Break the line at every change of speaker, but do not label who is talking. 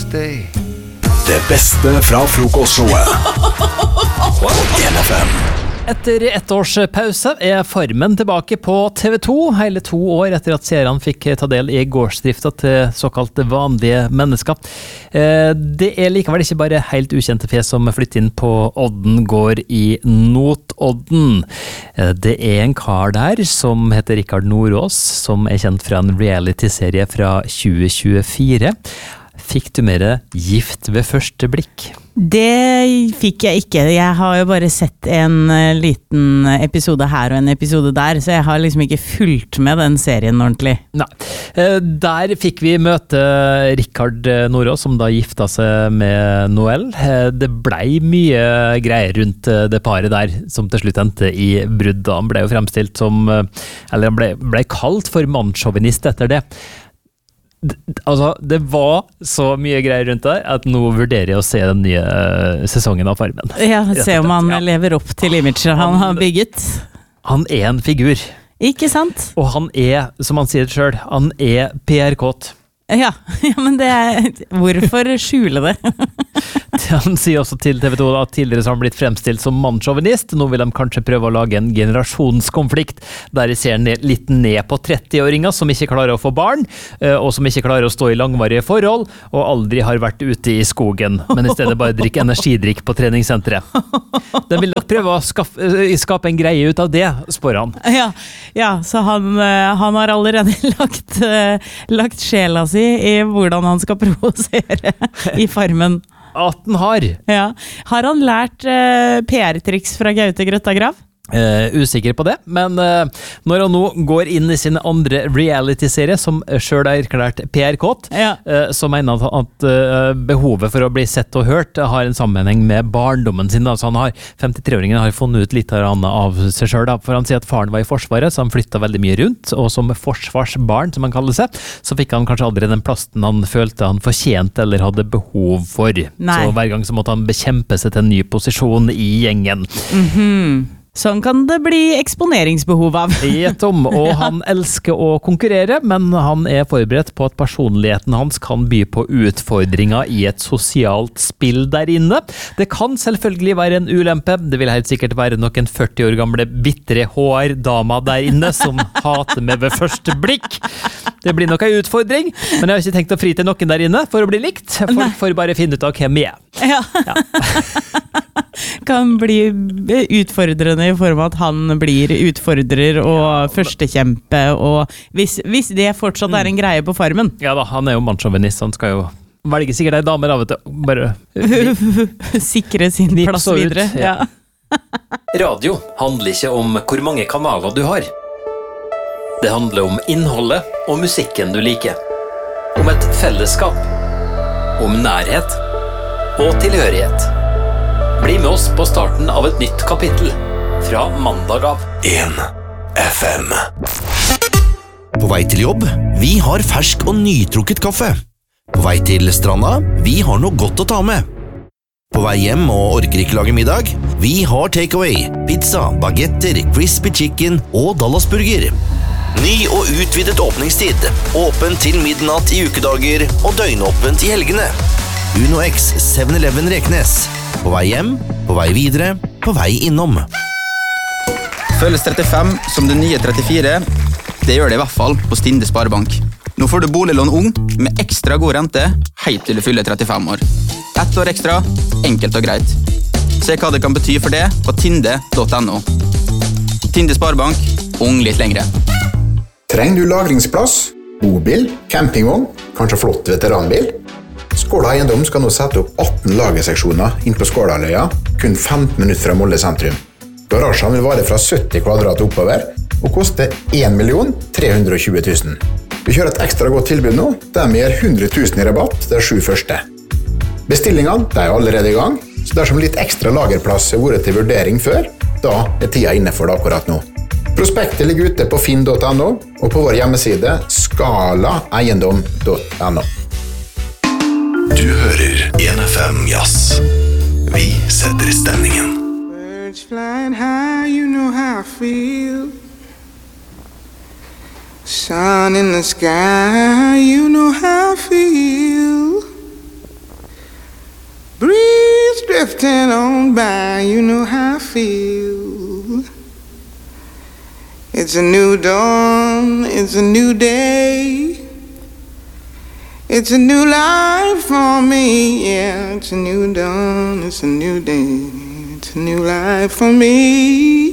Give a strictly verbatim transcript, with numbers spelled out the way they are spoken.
day.
Det beste fra frokostshowet på N F M.
Etter ett års pause er Farmen tilbake på T V to, hele to år etter at seerne fikk ta del i gårdsdrifta til såkalt vanlige mennesker. Det er likevel ikke bare helt ukjente fjes som flytter inn på Odden gård i Notodden. Det er en kar der som heter Rikard Nordås, som er kjent fra en reality-serie fra tjue tjuefire. Fikk du mer gift ved første blikk?
Det fikk jeg ikke. Jeg har jo bare sett en liten episode her og en episode der, så jeg har liksom ikke fulgt med den serien ordentlig.
Nei. Der fikk vi møte Rikard Nordås, som da gifta seg med Noel. Det blei mye greier rundt det paret der, som til slutt endte i brudd. Han ble jo fremstilt som, eller han ble, ble kalt for mannssjåvinist etter det. Altså, det var så mye greier rundt der at nå vurderer jeg å se den nye uh, sesongen av Farmen.
Ja, se om han ja. lever opp til imaget han, han har bygget.
Han er en figur.
Ikke sant?
Og han er, som han sier selv, han er P R-kåt.
Ja, ja, men det er, hvorfor skjule det?
Han sier også til T V to at tidligere så har han blitt fremstilt som mannssjåvinist. Nå vil de kanskje prøve å lage en generasjonskonflikt, der de ser ned, litt ned på tretti-åringer som ikke klarer å få barn, og som ikke klarer å stå i langvarige forhold, og aldri har vært ute i skogen, men i stedet bare drikke energidrikk på treningssenteret. De vil nok prøve å skaffe, skape en greie ut av det, spør han.
Ja, ja så han, han har allerede lagt, lagt sjela si i hvordan han skal provosere i Farmen.
At den har.
Ja. Har han lært uh, P R-triks fra Gaute Grøtta Grav?
Uh, usikker på det, men uh, når han nå går inn i sin andre reality-serie, som selv er erklært P R-kåt, ja. uh, så mener han at uh, behovet for å bli sett og hørt har en sammenheng med barndommen sin. Altså han har, femtitre-åringen har funnet ut litt av seg selv, da, for han sier at faren var i forsvaret, så han flyttet veldig mye rundt, og som forsvarsbarn, som han kaller seg, så fikk han kanskje aldri den plassen han følte han fortjente eller hadde behov for. Nei. Så hver gang så måtte han bekjempe seg til en ny posisjon i gjengen.
Mhm. Sånn kan det bli eksponeringsbehov av.
Tom, og han elsker å konkurrere, men han er forberedt på at personligheten hans kan by på utfordringer i et sosialt spill der inne. Det kan selvfølgelig være en ulempe. Det vil helt sikkert være noen førti år gamle bittre H R-dama der inne som hater meg ved første blikk. Det blir nok en utfordring, men jeg har ikke tenkt å fri til noen der inne for å bli likt. Folk får bare finne ut av hvem jeg er.
Ja. Ja. Kan bli utfordrende i form av at han blir utfordrer og ja, førstekjempe, og hvis, hvis det fortsatt er en greie på Farmen.
Ja da, han er jo mannssjåvinist, han skal jo velge sikkert ei damer av og til, bare
sikre sin plass videre. Ut, ja.
Ja. Radio handler ikke om hvor mange kanaler du har. Det handler om innholdet og musikken du liker. Om et fellesskap. Om nærhet og tilhørighet. Bli med oss på starten av et nytt kapittel fra mandag av
N F M. På vei til jobb, vi har fersk og nytrukket kaffe. På vei til stranda, vi har noe godt å ta med. På vei hjem og orker ikke lage middag, vi har takeaway, pizza, bagetter, crispy chicken og Dallasburger. Ny og utvidet åpningstid, åpen til midnatt i ukedager og døgnåpent i helgene. Uno X seven eleven Reknes. På vei hjem, på vei videre, på vei innom.
Føles trettifem som det nye trettifire. Det gjør det i hvert fall på Stinde Sparebank. Nå får du boliglån ung med ekstra god rente helt til du fyller trettifem år. Ett år ekstra, enkelt og greit. Se hva det kan bety for det på tinde punktum no. Tinde Sparebank, ung litt lengre.
Trenger du lagringsplass, bobil, campingvogn, kanskje flott veteranbil? Skåla Eiendom skal nå sette opp atten lagerseksjoner inn på Skålaløya, kun femten minutter fra Molde sentrum. Garasjen vil vare fra sytti kvadrat oppover, og koste en million tre hundre og tjue tusen. Vi kjører et ekstra godt tilbud nå, der vi gir hundre tusen i rabatt de sju første. Bestillingene de er allerede i gang, så dersom litt ekstra lagerplass har vært til vurdering før, da er tida inne for det akkurat nå. Prospektet ligger ute på finn punktum no og på vår hjemmeside skala eiendom punktum no.
Du hører N F M Jazz. Vi setter stemningen.
Birds flying high, you know how I feel. Sun in the sky, you know how I feel. drifting on by, you know how I feel. It's a new dawn, it's a new day. It's a new life for me, yeah. It's a new dawn, it's a new day. It's a new life for me.